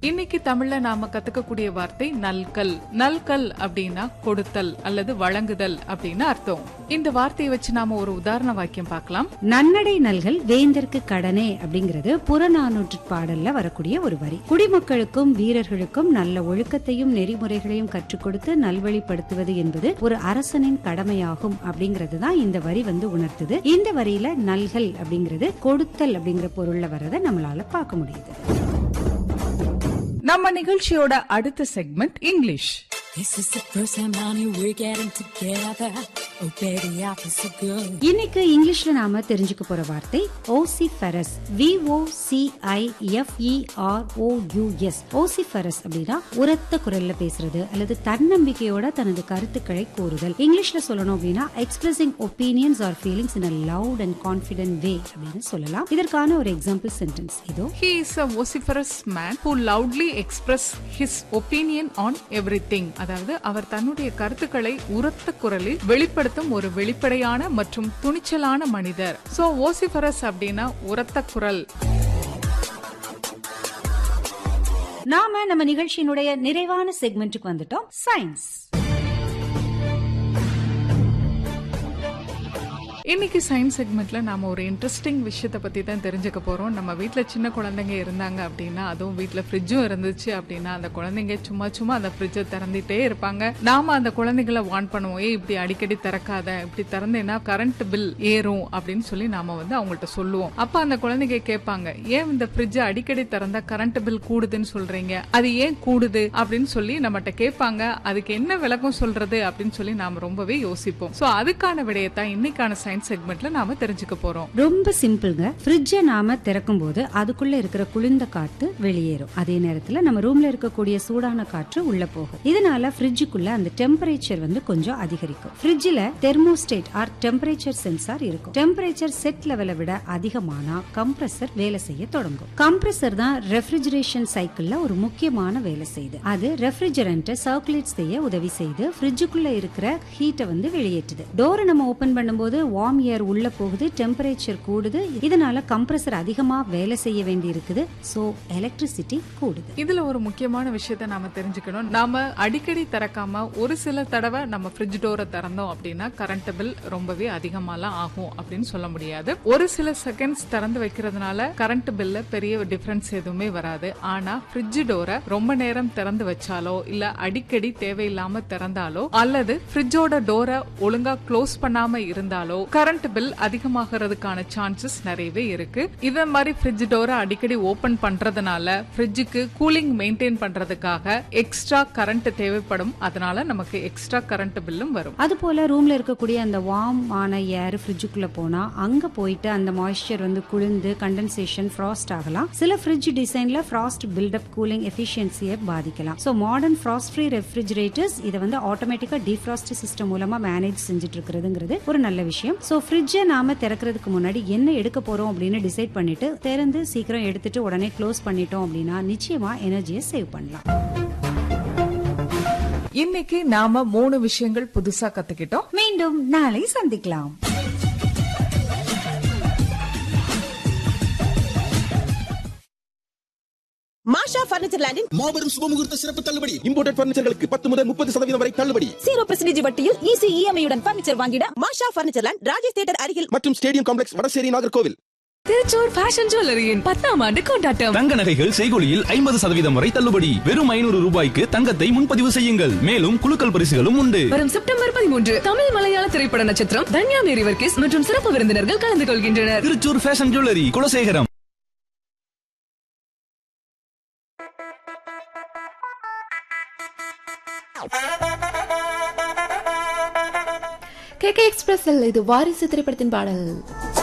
இன்னைக்கு தமிழ்ல நாம கத்துக்கக்கூடிய வார்த்தை நல்கல். நல்கல் அப்படின்னா கொடுத்தல் அல்லது வழங்குதல் அப்படின்னு அர்த்தம். இந்த வார்த்தையை வச்சு நாம ஒரு உதாரண வாக்கியம் பார்க்கலாம். நன்னடை நல்கல் வேந்தற்கு கடனே அப்படிங்கிறது புறநானூற்று பாடல்ல வரக்கூடிய ஒரு வரி. குடிமக்களுக்கும் வீரர்களுக்கும் நல்ல ஒழுக்கத்தையும் நெறிமுறைகளையும் கற்றுக் கொடுத்து நல்வழிப்படுத்துவது என்பது ஒரு அரசனின் கடமையாகும் அப்படிங்கிறது தான் இந்த வரி உணர்த்துது. இந்த வரியில நல்கல் அப்படிங்கிறது கொடுத்தல் அப்படிங்கிற பொருள்ல வரதை நம்மளால பார்க்க முடியுது. நம்ம நிகழ்ச்சியோட அடுத்த செக்மெண்ட் இங்கிலீஷ். இன்னைக்கு இங்கிலீஷ்ல நாம தெரிஞ்சுக்க போற வார்த்தை ஓசிஃபெரஸ். VOCIFEROUS. ஓசிஃபெரஸ் அப்படின்னா உரத்த குரல்ல பேசுறது அல்லது தன்னம்பிக்கையோட தனது கருத்துக்களை கூறுதல். இங்கிலீஷ்ல சொல்லணும் அப்படின்னா expressing opinions R feelings in a loud and confident way அப்படின்னு சொல்லலாம். இதற்கான ஒரு எக்ஸாம்பிள் சென்டென்ஸ் இதோ. He is a vociferous man who loudly express his opinion on everything. அதாவது அவர் தன்னுடைய கருத்துக்களை உரத்த குரலில் வெளிப்படுத்தும் ஒரு வெளிப்படையான மற்றும் துணிச்சலான மனிதர். சோ vociferous அப்படின்னா உரத்த குரல். நாம நம்ம நிகழ்ச்சியினுடைய நிறைவான செக்மெண்ட்டுக்கு வந்துட்டோம். சயின்ஸ். இன்னைக்கு சயின்ஸ் செக்மெண்ட்ல நாம ஒரு இன்ட்ரெஸ்டிங் விஷயத்தை பத்தி தான் தெரிஞ்சுக்க போறோம். நம்ம வீட்டுல சின்ன குழந்தைங்க இருந்தாங்க அப்படின்னா, அதுவும் வீட்டுல ஃப்ரிட்ஜும் இருந்துச்சு அப்படின்னா, அந்த குழந்தைங்க சும்மா அந்த ஃப்ரிட்ஜை திறந்துட்டே இருப்பாங்க. நாம அந்த குழந்தைகளை வார்ன் பண்ணுவோம், இப்படி அடிக்கடி திறக்காத, இப்படி திறந்தேன்னா கரண்ட் பில் ஏறும் அப்படின்னு சொல்லி நாம அவங்கள்ட்ட சொல்லுவோம். அப்ப அந்த குழந்தைங்க கேட்பாங்க, ஏன் இந்த ஃப்ரிட்ஜை அடிக்கடி திறந்தா கரண்ட் பில் கூடுதுன்னு சொல்றீங்க, அது ஏன் கூடுது அப்படின்னு சொல்லி நம்மகிட்ட கேட்பாங்க. அதுக்கு என்ன விளக்கம் சொல்றது அப்படின்னு சொல்லி நாம ரொம்பவே யோசிப்போம். சோ அதுக்கான விடயத்தான் இன்னைக்கான செக்மெண்ட்ல நாம தெரிஞ்சுக்க போறோம். ரொம்ப சிம்பிள்ங்க. ஃப்ரிட்ஜை நாம திறக்கும் போது அதுக்குள்ள இருக்கிற குளிர்ந்த காற்று வெளியேறும். அதே நேரத்துல நம்ம ரூம்ல இருக்கக்கூடிய சூடான காற்று உள்ள போகும். இதனால ஃப்ரிட்ஜுக்குள்ள அந்த டெம்பரேச்சர் கொஞ்சம் அதிகரிக்கும். ஃப்ரிட்ஜ்ல தெர்மோஸ்டேட் ஆர் டெம்பரேச்சர் சென்சார் இருக்கும். டெம்பரேச்சர் செட் லெவலை விட அதிகமானா கம்ப்ரஸர் வேலை செய்ய தொடங்கும். கம்ப்ரஸர் தான் ரெஃப்ரிஜரேஷன் சைக்கிள்ல ஒரு முக்கியமான வேலை செய்யுது. அது ரெஃப்ரிஜரண்ட்டை சர்க்குலேட் செய்ய உதவி செய்து ஃப்ரிட்ஜுக்குள்ள இருக்கிற ஹீட்டை வெளியேற்றுது. டோரை நம்ம ஓபன் பண்ணும்போது வார்ம் ஏர் உள்ள போகுது, டெம்பரேச்சர் கூடுது. இதனால கம்ப்ரஸர் அதிகமா வேலை செய்ய வேண்டி இருக்குது. சோ எலக்ட்ரிசிட்டி கூடுது. இதுல ஒரு முக்கியமான விஷயத்தை நாம தெரிஞ்சுக்கணும். நாம அடிக்கடி திறக்காம ஒரு சில தடவை நம்ம ஃப்ரிட்ஜ் டோரை திறந்தோம் அப்படின்னா கரண்ட் பில் ரொம்பவே அதிகமாலாம் ஆகும் அப்படின்னு சொல்ல முடியாது. ஒரு சில செகண்ட்ஸ் திறந்து வைக்கிறதுனால கரண்ட் பில்ல பெரிய டிஃபரன்ஸ் எதுவுமே வராது. ஆனா ஃப்ரிட்ஜ் டோரை ரொம்ப நேரம் திறந்து வச்சாலோ இல்ல அடிக்கடி தேவையில்லாம திறந்தாலோ அல்லது ஃப்ரிட்ஜோட டோரை ஒழுங்கா க்ளோஸ் பண்ணாம இருந்தாலோ கரண்ட் பில் அதிகமாகிறதுக்கான சான்சஸ் நிறையவே இருக்கு. இத மாதிரி ஃப்ரிட்ஜ் டோரை அடிக்கடி ஓபன் பண்றதுனால ஃப்ரிட்ஜுக்கு கூலிங் மெயின்டைன் பண்றதுக்காக எக்ஸ்ட்ரா கரண்ட் தேவைப்படும். அதனால நமக்கு எக்ஸ்ட்ரா கரண்ட் பில்லும் வரும். அது போல ரூம்ல இருக்கக்கூடிய அந்த வார்ம் ஆன ஏர் ஃப்ரிட்ஜுக்குள்ள போனா அங்க போயிட்டு அந்த மாய்ஸ்சர் குளிர்ந்து கண்டென்சேஷன் ஃப்ராஸ்ட் ஆகலாம். சில ஃப்ரிட்ஜ் டிசைன்ல ஃப்ராஸ்ட் பில்டப் கூலிங் எஃபிஷியன்சியை பாதிக்கலாம். So modern frost free refrigerators இதை ஆட்டோமேட்டிக்கா டிஃப்ராஸ்ட் சிஸ்டம் மூலமா மேனேஜ் செஞ்சுட்டு இருக்கிறதுங்கிறது ஒரு நல்ல விஷயம். சோ ஃப்ரிட்ஜை நாம திறக்கிறதுக்கு முன்னாடி என்ன எடுக்க போறோம் அப்படின்னு டிசைட் பண்ணிட்டு திறந்து சீக்கிரம் எடுத்துட்டு உடனே க்ளோஸ் பண்ணிட்டோம் அப்படின்னா நிச்சயமா எனர்ஜியை சேவ் பண்ணலாம். இன்னைக்கு நாம 3 விஷயங்கள் புதுசா கத்துக்கிட்டோம். மீண்டும் நாளை சந்திக்கலாம். மாஷா பர்னிச்சர் லேண்டின் மாபெரும் சுபமுகூர்த்த சிறப்பு தள்ளுபடி. இம்போர்ட்டட் பர்னிச்சர்களுக்கு 10 முதல் 30% வரை தள்ளுபடி. 0% வட்டியில் ஈஸி இஎம்ஐ உடன் பர்னிச்சர் வாங்கிட மாஷா பர்னிச்சர் லேண்ட், ராஜேஷ் தியேட்டர் அருகில் மற்றும் stadium complex, Vadasery, Nagercoil. Thrissur fashion ஜுவல்லரியின் 10ஆம் ஆண்டு கொண்டாட்டம். தங்க நகைகள் செய்கூலியில் 50% வரை தள்ளுபடி. வெறும் 500 ரூபாய்க்கு தங்கத்தை முன்பதிவு செய்யுங்கள். மேலும் குலுக்கல் பரிசுகளும் உண்டு. வரும் செப்டம்பர் 13 தமிழ் மலையாள திரைப்பட நட்சத்திரம் தன்யா மேரி வர்கீஸ் மற்றும் சிறப்பு விருந்தினர்கள் கலந்து கொள்கின்றனர். Thrissur fashion jewellery, Kulasekaram. KK எக்ஸ்பிரஸில் இது வாரிசு திரைப்படத்தின் பாடல்.